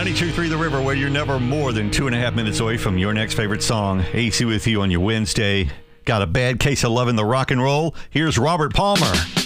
92.3 The River, where you're never more than 2.5 minutes away from your next favorite song. AC with you on your Wednesday. Got a bad case of loving the rock and roll? Here's Robert Palmer.